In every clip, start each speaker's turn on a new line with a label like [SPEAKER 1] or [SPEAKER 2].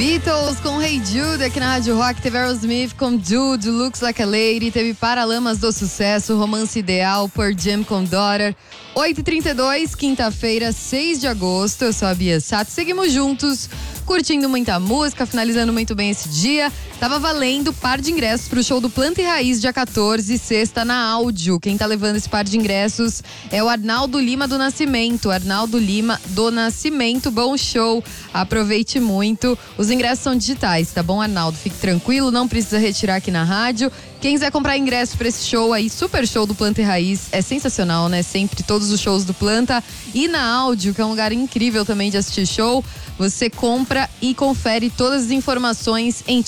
[SPEAKER 1] Beatles com Hey Jude aqui na Rádio Rock, teve Aerosmith com Dude, Looks Like a Lady, teve Paralamas do Sucesso, Romance Ideal, Pearl Jam com Daughter. 8h32, quinta-feira, 6 de agosto, eu sou a Bia Sato, seguimos juntos, curtindo muita música, finalizando muito bem esse dia. Tava valendo par de ingressos pro show do Planta e Raiz, dia 14, sexta, na Áudio. Quem tá levando esse par de ingressos é o Arnaldo Lima do Nascimento. Arnaldo Lima do Nascimento, bom show, aproveite muito. Os ingressos são digitais, tá bom, Arnaldo? Fique tranquilo, não precisa retirar aqui na rádio. Quem quiser comprar ingresso pra esse show aí, super show do Planta e Raiz, é sensacional, né? Sempre todos os shows do Planta. E na Áudio, que é um lugar incrível também de assistir show, você compra e confere todas as informações em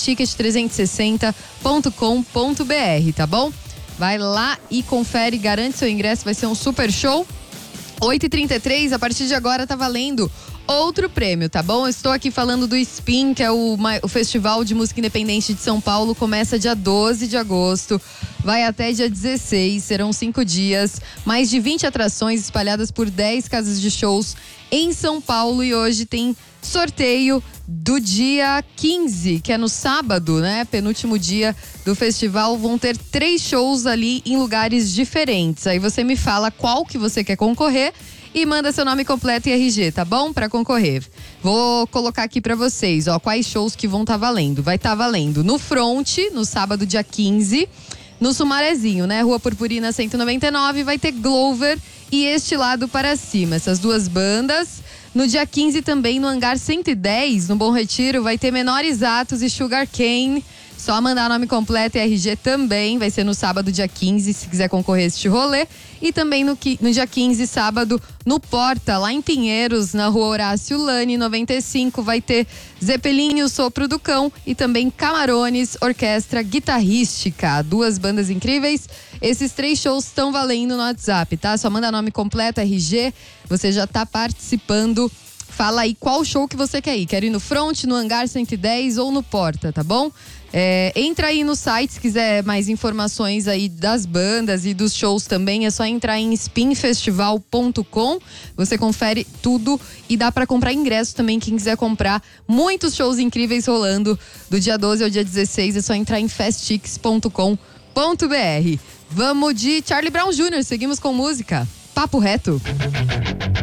[SPEAKER 1] ticket360.com.br, tá bom? Vai lá e confere, garante seu ingresso, vai ser um super show. 8h33, a partir de agora tá valendo outro prêmio, tá bom? Eu estou aqui falando do SPIN, que é o Festival de Música Independente de São Paulo. Começa dia 12 de agosto, vai até dia 16, serão 5 dias. Mais de 20 atrações espalhadas por 10 casas de shows em São Paulo. E hoje tem sorteio do dia 15, que é no sábado, né? Penúltimo dia do festival. Vão ter 3 shows ali em lugares diferentes. Aí você me fala qual que você quer concorrer e manda seu nome completo e RG, tá bom? Pra concorrer. Vou colocar aqui pra vocês, ó, quais shows que vão tá valendo. Vai tá valendo no Front, no sábado, dia 15. No Sumarezinho, né? Rua Purpurina 199, vai ter Glover e Este Lado para Cima. Essas duas bandas. No dia 15 também, no Hangar 110, no Bom Retiro, vai ter Menores Atos e Sugar Cane. Só mandar nome completo e RG também. Vai ser no sábado, dia 15, se quiser concorrer a este rolê. E também no dia 15, sábado, no Porta, lá em Pinheiros, na Rua Horácio Lane, 95, vai ter Zeppelin e o Sopro do Cão e também Camarones, Orquestra Guitarrística. 2 bandas incríveis. Esses 3 shows estão valendo no WhatsApp, tá? Só manda nome completo, RG, você já tá participando. Fala aí qual show que você quer ir. Quer ir no Front, no Hangar 110 ou no Porta, tá bom? Entra aí no site, se quiser mais informações aí das bandas e dos shows também, é só entrar em spinfestival.com. Você confere tudo e dá pra comprar ingresso também, quem quiser comprar. Muitos shows incríveis rolando do dia 12 ao dia 16, é só entrar em festtix.com.br. Vamos de Charlie Brown Jr., seguimos com música. Papo reto.